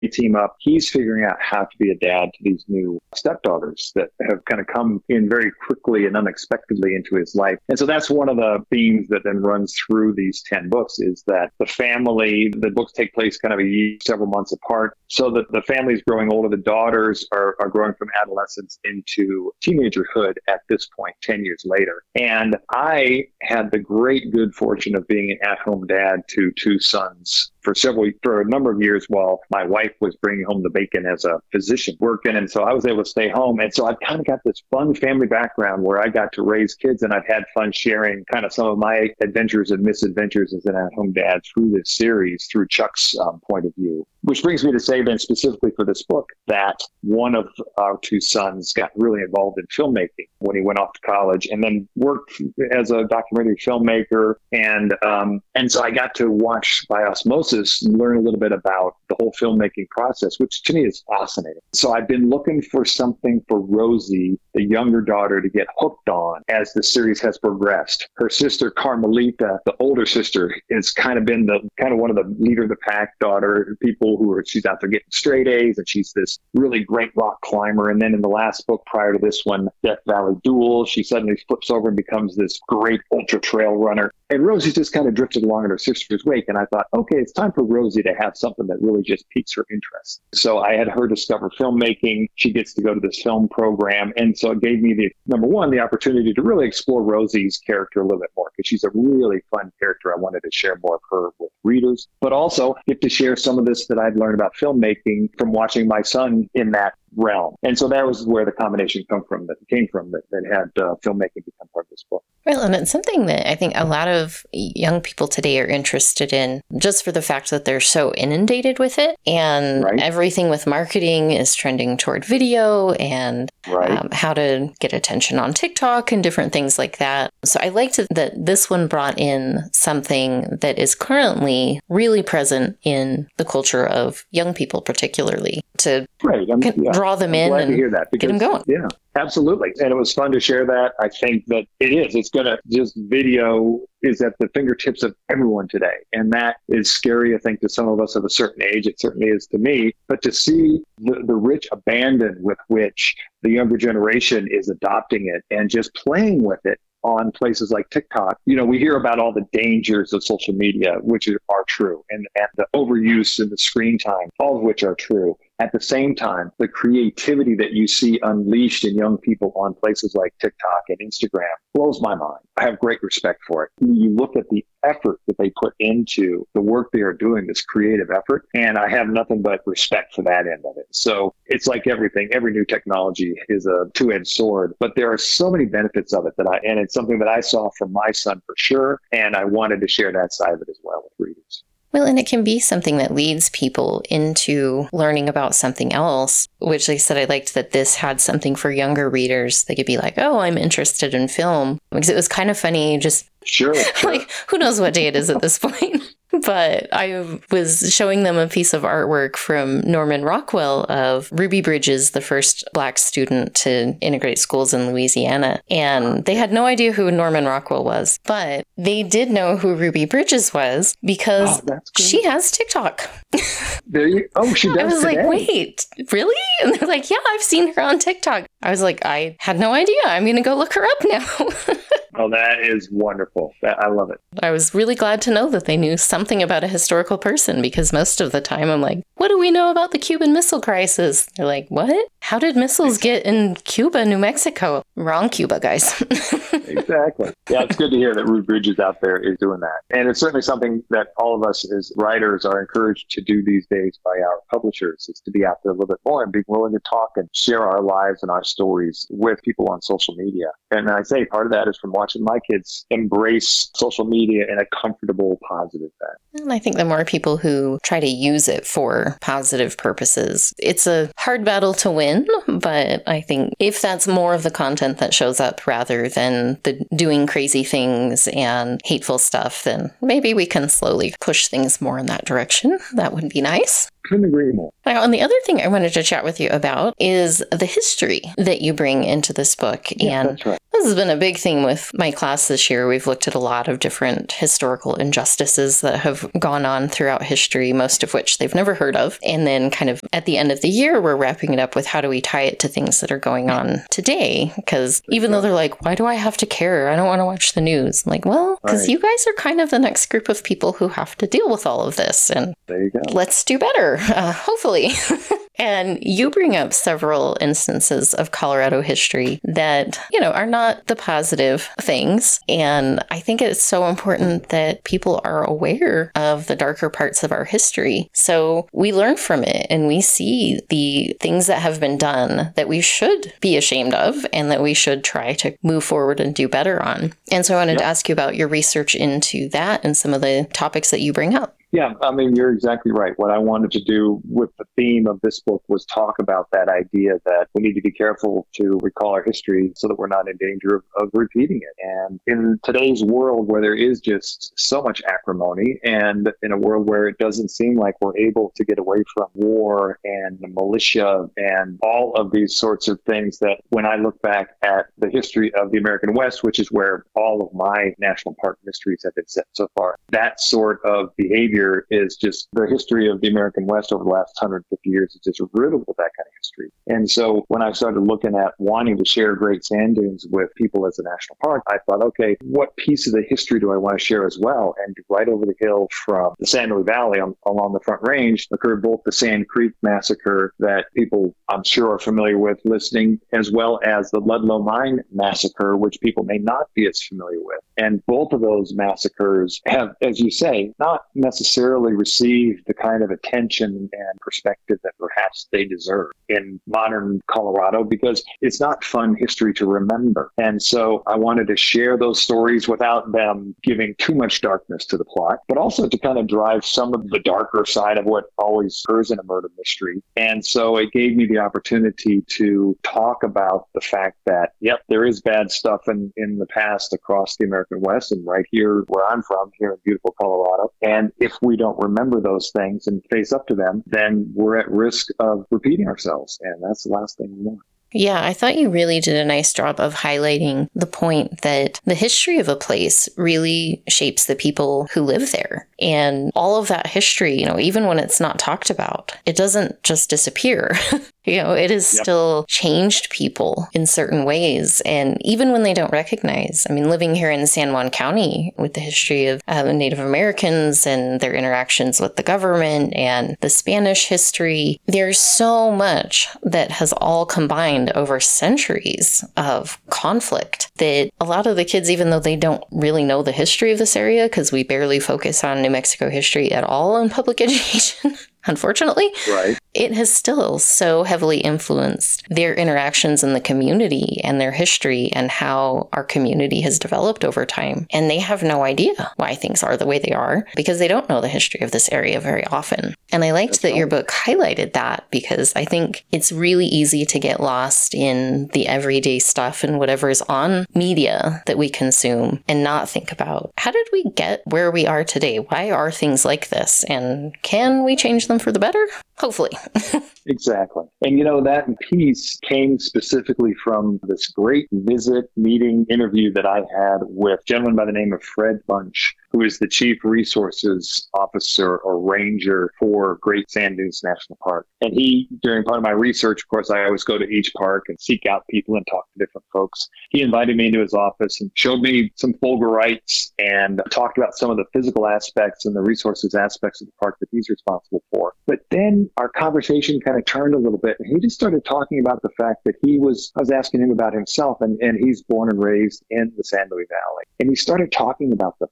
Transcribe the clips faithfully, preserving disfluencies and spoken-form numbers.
team up. He's figuring out how to be a dad to these new stepdaughters that have kind of come in very quickly and unexpectedly into his life. And so that's one of the themes that then runs through these ten books, is that the family, the books take place kind of a year, several months apart. So that the family's growing older. The daughters are, are growing from adolescence into teenagerhood at this point, ten years later. And I had the great good fortune of being an at-home dad to two sons for several, for a number of years while my wife was bringing home the bacon as a physician working. And so I was able to stay home. And so I've kind of got this fun family background where I got to raise kids, and I've had fun sharing kind of some of my adventures and misadventures as an at-home dad through this series, through Chuck's um, point of view. Which brings me to say then specifically for this book that one of our two sons got really involved in filmmaking when he went off to college, and then worked as a documentary filmmaker. And um, and so I got to watch by osmosis and learn a little bit about the whole filmmaking process, which to me is fascinating. So I've been looking for something for Rosie, the younger daughter, to get hooked on as the series has progressed. Her sister Carmelita, the older sister, has kind of been the kind of one of the leader of the pack daughter people who are, she's out there getting straight A's, and she's this really great rock climber. And then in the last book prior to this one, Death Valley Duel, she suddenly flips over and becomes this great ultra trail runner. And Rosie just kind of drifted along in her sister's wake. And I thought, okay, it's time for Rosie to have something that really just piques her interest. So I had her discover filmmaking. She gets to go to this film program. And so it gave me the, number one, the opportunity to really explore Rosie's character a little bit more, because she's a really fun character. I wanted to share more of her with readers, but also get to share some of this that I'd learned about filmmaking from watching my son in that realm. And so that was where the combination come from, that came from, that, that had uh, filmmaking become part of this book. Well, and it's something that I think a lot of young people today are interested in, just for the fact that they're so inundated with it. And right. everything with marketing is trending toward video and right. um, how to get attention on TikTok and different things like that. So I liked that this one brought in something that is currently really present in the culture of young people, particularly, to right. yeah. draw them I'm in glad and to hear that because, get them going. Yeah, absolutely. And it was fun to share that. I think that it is. It's going to just video is at the fingertips of everyone today. And that is scary, I think, to some of us of a certain age. It certainly is to me. But to see the, the rich abandon with which the younger generation is adopting it and just playing with it on places like TikTok. You know, we hear about all the dangers of social media, which are true, and, and the overuse and the screen time, all of which are true. At the same time, the creativity that you see unleashed in young people on places like TikTok and Instagram blows my mind. I have great respect for it. You look at the effort that they put into the work they are doing, this creative effort, and I have nothing but respect for that end of it. So it's like everything, every new technology is a two-edged sword, but there are so many benefits of it that I, and it's something that I saw from my son for sure, and I wanted to share that side of it as well with readers. Well, and it can be something that leads people into learning about something else, which, like I said, I liked that this had something for younger readers. They could be like, oh, I'm interested in film. Because it was kind of funny, just sure, sure. like, who knows what day it is at this point? But I was showing them a piece of artwork from Norman Rockwell of Ruby Bridges, the first Black student to integrate schools in Louisiana. And they had no idea who Norman Rockwell was, but they did know who Ruby Bridges was because oh, she has TikTok. There you, oh, she does I was today. like, wait, really? And they're like, yeah, I've seen her on TikTok. I was like, I had no idea. I'm going to go look her up now. Oh, that is wonderful. That, I love it. I was really glad to know that they knew something about a historical person, because most of the time I'm like, what do we know about the Cuban Missile Crisis? They're like, what? How did missiles get in Cuba, New Mexico? Wrong Cuba, guys. Exactly. Yeah, it's good to hear that Ruby Bridges out there is doing that. And it's certainly something that all of us as writers are encouraged to do these days by our publishers, is to be out there a little bit more and be willing to talk and share our lives and our stories with people on social media. And I say part of that is from watching my kids embrace social media in a comfortable, positive way. And I think the more people who try to use it for positive purposes, it's a hard battle to win, but I think if that's more of the content that shows up rather than the doing crazy things and hateful stuff, then maybe we can slowly push things more in that direction. That would be nice. Couldn't agree more. Now, and the other thing I wanted to chat with you about is the history that you bring into this book. Yeah, and that's right. This has been a big thing with my class this year. We've looked at a lot of different historical injustices that have gone on throughout history, most of which they've never heard of. And then kind of at the end of the year, we're wrapping it up with how do we tie it to things that are going on today? Because even though they're like, why do I have to care? I don't want to watch the news. I'm like, well, because right. you guys are kind of the next group of people who have to deal with all of this. And there you go. Let's do better, uh, hopefully. And you bring up several instances of Colorado history that, you know, are not the positive things. And I think it's so important that people are aware of the darker parts of our history. So we learn from it and we see the things that have been done that we should be ashamed of and that we should try to move forward and do better on. And so I wanted yep. to ask you about your research into that and some of the topics that you bring up. Yeah, I mean, you're exactly right. What I wanted to do with the theme of this book was talk about that idea that we need to be careful to recall our history so that we're not in danger of, of repeating it. And in today's world where there is just so much acrimony and in a world where it doesn't seem like we're able to get away from war and militia and all of these sorts of things that when I look back at the history of the American West, which is where all of my national park mysteries have been set so far, that sort of behavior is just the history of the American West over the last one hundred fifty years is just riddled with that kind of history. And so when I started looking at wanting to share Great Sand Dunes with people as a national park, I thought, okay, what piece of the history do I want to share as well? And right over the hill from the San Luis Valley on, along the Front Range occurred both the Sand Creek Massacre that people I'm sure are familiar with listening, as well as the Ludlow Mine Massacre, which people may not be as familiar with. And both of those massacres have, as you say, not necessarily necessarily received the kind of attention and perspective that perhaps they deserve in modern Colorado because it's not fun history to remember. And so I wanted to share those stories without them giving too much darkness to the plot, but also to kind of drive some of the darker side of what always occurs in a murder mystery. And so it gave me the opportunity to talk about the fact that, yep, there is bad stuff in, in the past across the American West and right here where I'm from, here in beautiful Colorado. And if we don't remember those things and face up to them, then we're at risk of repeating ourselves. And that's the last thing we want. Yeah, I thought you really did a nice job of highlighting the point that the history of a place really shapes the people who live there. And all of that history, you know, even when it's not talked about, it doesn't just disappear. You know, it has yep. still changed people in certain ways. And even when they don't recognize, I mean, living here in San Juan County with the history of uh, Native Americans and their interactions with the government and the Spanish history, there's so much that has all combined over centuries of conflict that a lot of the kids, even though they don't really know the history of this area, because we barely focus on New Mexico history at all in public education, unfortunately, right. it has still so heavily influenced their interactions in the community and their history and how our community has developed over time. And they have no idea why things are the way they are because they don't know the history of this area very often. And I liked That's that right. your book highlighted that because I think it's really easy to get lost in the everyday stuff and whatever is on media that we consume and not think about how did we get where we are today? Why are things like this? And can we change them for the better? Hopefully. Exactly. And, you know, that piece came specifically from this great visit, meeting, interview that I had with a gentleman by the name of Fred Bunch, who is the Chief Resources Officer or Ranger for Great Sand Dunes National Park. And he, during part of my research, of course, I always go to each park and seek out people and talk to different folks. He invited me into his office and showed me some fulgurites and talked about some of the physical aspects and the resources aspects of the park that he's responsible for. But then our conversation kind of turned a little bit, and he just started talking about the fact that he was, I was asking him about himself, and, and he's born and raised in the San Luis Valley. And he started talking about the pride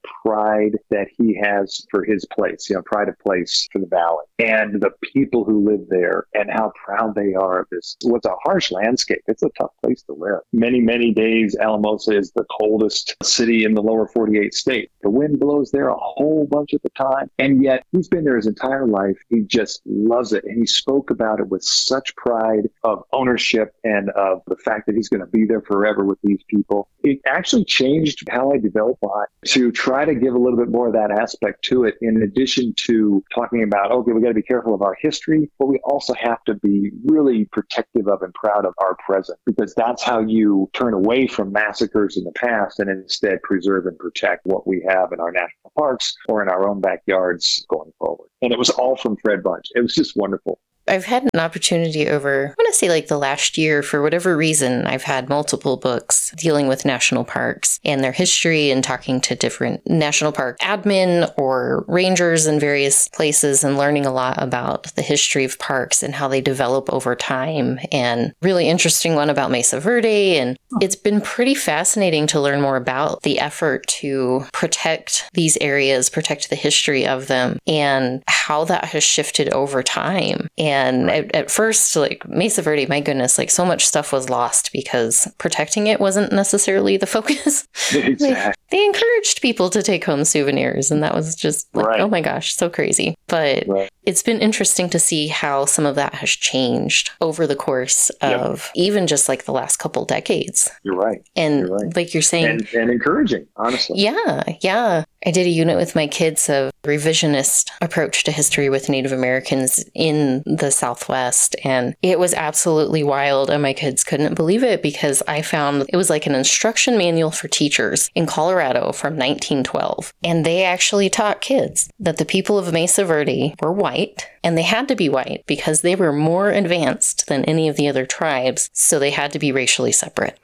pride that he has for his place, you know, pride of place for the valley, and the people who live there and how proud they are of this. What's a harsh landscape. It's a tough place to live. Many, many days, Alamosa is the coldest city in the lower forty-eight state. The wind blows there a whole bunch at the time, and yet he's been there his entire life. He just loves it, and he spoke about it with such pride of ownership and of the fact that he's going to be there forever with these people. It actually changed how I developed it to try to give a little bit more of that aspect to it, in addition to talking about, okay, we got to be careful of our history, but we also have to be really protective of and proud of our present, because that's how you turn away from massacres in the past and instead preserve and protect what we have in our national parks or in our own backyards going forward. And it was all from Fred Bunch. It was just wonderful. I've had an opportunity over, I want to say like the last year, for whatever reason, I've had multiple books dealing with national parks and their history, and talking to different national park admin or rangers in various places, and learning a lot about the history of parks and how they develop over time. And really interesting one about Mesa Verde. And it's been pretty fascinating to learn more about the effort to protect these areas, protect the history of them, and how that has shifted over time. And And at, at first, like Mesa Verde, my goodness, like so much stuff was lost because protecting it wasn't necessarily the focus. Exactly. they, they encouraged people to take home souvenirs, and that was just like, right. Oh my gosh, so crazy. But right. It's been interesting to see how some of that has changed over the course of yep. even just like the last couple decades. You're right. And you're right. like you're saying. And, and encouraging, honestly. Yeah, yeah. I did a unit with my kids of revisionist approach to history with Native Americans in the Southwest, and it was absolutely wild, and my kids couldn't believe it, because I found it was like an instruction manual for teachers in Colorado from nineteen twelve, and they actually taught kids that the people of Mesa Verde were white, and they had to be white because they were more advanced than any of the other tribes, so they had to be racially separate.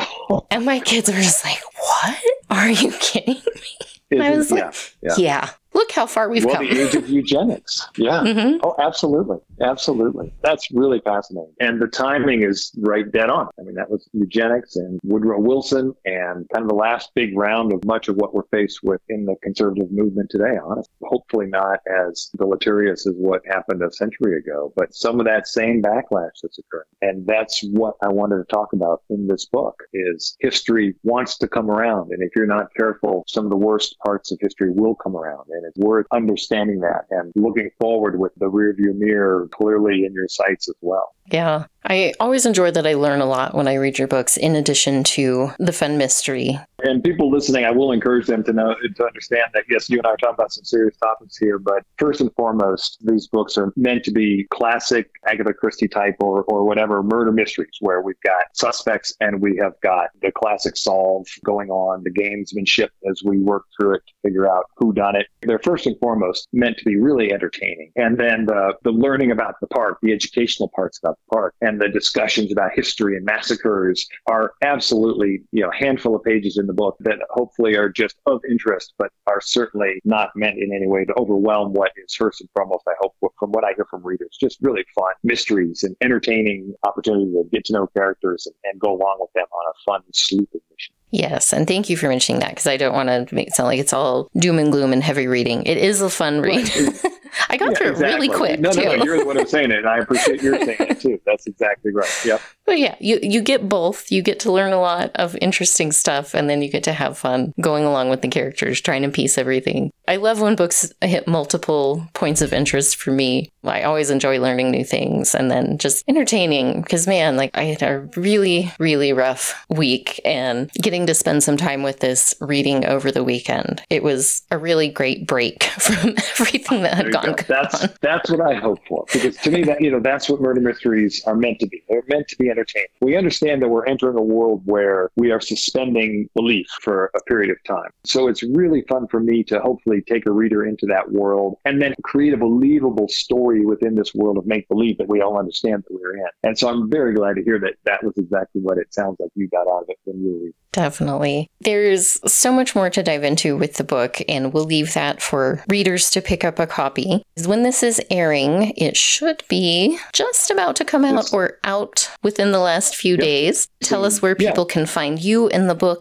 And my kids were just like, what? Are you kidding me? And I was like, yeah, yeah. yeah. Look how far we've well, come. The age of eugenics. Yeah. Mm-hmm. Oh, absolutely. Absolutely. That's really fascinating. And the timing is right dead on. I mean, that was eugenics and Woodrow Wilson, and kind of the last big round of much of what we're faced with in the conservative movement today, honestly. Hopefully not as deleterious as what happened a century ago, but some of that same backlash that's occurring. And that's what I wanted to talk about in this book, is history wants to come around. And if you're not careful, some of the worst parts of history will come around. And it's worth understanding that and looking forward with the rearview mirror clearly in your sights as well. Yeah. I always enjoy that I learn a lot when I read your books, in addition to the fun mystery. And people listening, I will encourage them to know, to understand that, yes, you and I are talking about some serious topics here, but first and foremost, these books are meant to be classic Agatha Christie type or, or whatever murder mysteries, where we've got suspects and we have got the classic solve going on, the gamesmanship as we work through it to figure out who done it. They're first and foremost meant to be really entertaining. And then the, the learning about the park, the educational parts about the park, and the discussions about history and massacres are absolutely, you know, a handful of pages in the book that hopefully are just of interest, but are certainly not meant in any way to overwhelm what is first and foremost, I hope, from what I hear from readers, just really fun mysteries and entertaining opportunity to get to know characters and, and go along with them on a fun sleuthing mission. Yes, and thank you for mentioning that, because I don't want to make it sound like it's all doom and gloom and heavy reading. It is a fun read. Right. I got yeah, through exactly. it really quick, no, too. No, no, you're the one who's saying it, and I appreciate your saying it, too. That's exactly right. Yep. But yeah, you, you get both. You get to learn a lot of interesting stuff, and then you get to have fun going along with the characters, trying to piece everything. I love when books hit multiple points of interest for me. I always enjoy learning new things, and then just entertaining, because, man, like, I had a really, really rough week, and getting to spend some time with this reading over the weekend, it was a really great break from everything that had gone go. That's, on. That's what I hope for, because to me, that you know, that's what murder mysteries are meant to be. They're meant to be entertaining. We understand that we're entering a world where we are suspending belief for a period of time. So it's really fun for me to hopefully take a reader into that world and then create a believable story within this world of make-believe that we all understand that we're in. And so I'm very glad to hear that that was exactly what it sounds like you got out of it when you were reading. Definitely. There's so much more to dive into with the book, and we'll leave that for readers to pick up a copy. When this is airing, it should be just about to come out yes. or out within the last few yep. days. Tell us where people yeah. can find you in the book.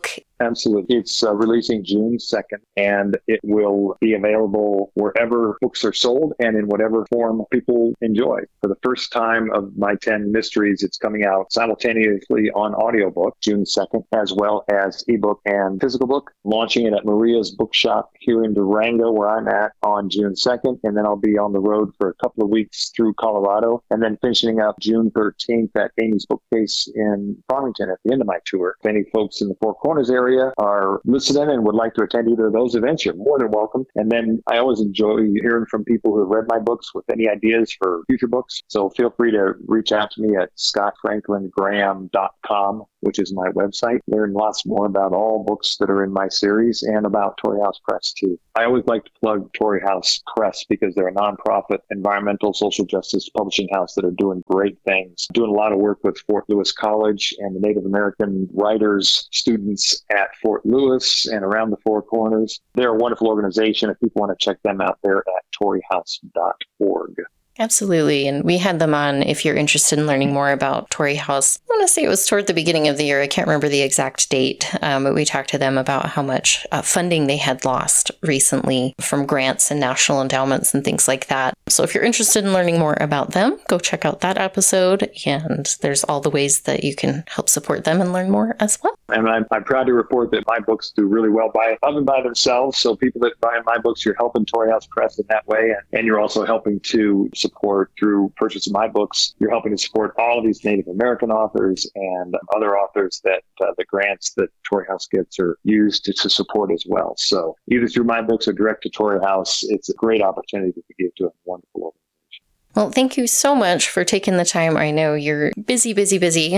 Absolutely. It's uh, releasing June second, and it will be available wherever books are sold and in whatever form people enjoy. For the first time of my ten mysteries, it's coming out simultaneously on audiobook June second, as well as ebook and physical book. Launching it at Maria's Bookshop here in Durango, where I'm at, on June second, and then I'll be on the road for a couple of weeks through Colorado, and then finishing up June thirteenth at Amy's Bookcase in Farmington at the end of my tour. If any folks in the Four Corners area are listening and would like to attend either of those events, you're more than welcome. And then I always enjoy hearing from people who have read my books with any ideas for future books. So feel free to reach out to me at scott franklin graham dot com, which is my website. Learn lots more about all books that are in my series and about Torrey House Press too. I always like to plug Torrey House Press because they're a nonprofit environmental social justice publishing house that are doing great things. Doing a lot of work with Fort Lewis College and the Native American writers, students at Fort Lewis and around the Four Corners. They're a wonderful organization. If people want to check them out, they're at torrey house dot org. Absolutely. And we had them on if you're interested in learning more about Torrey House. I want to say it was toward the beginning of the year. I can't remember the exact date, um, but we talked to them about how much uh, funding they had lost recently from grants and national endowments and things like that. So if you're interested in learning more about them, go check out that episode. And there's all the ways that you can help support them and learn more as well. And I'm, I'm proud to report that my books do really well by of and by themselves. So people that buy my books, you're helping Torrey House Press in that way. And, and you're also helping to support through purchase of my books. You're helping to support all of these Native American authors and other authors that uh, the grants that Torrey House gets are used to, to support as well. So either through my books or direct to Torrey House, it's a great opportunity to give to a wonderful organization. Well, thank you so much for taking the time. I know you're busy, busy, busy.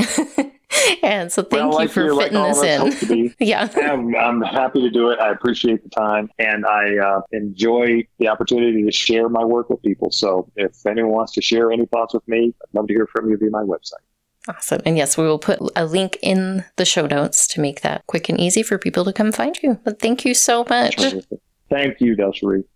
And so thank well, like you for you, fitting like this in. Yeah. I'm, I'm happy to do it. I appreciate the time, and I uh, enjoy the opportunity to share my work with people. So if anyone wants to share any thoughts with me, I'd love to hear from you via my website. Awesome. And yes, we will put a link in the show notes to make that quick and easy for people to come find you. But thank you so much. Thank you, Del Cherie.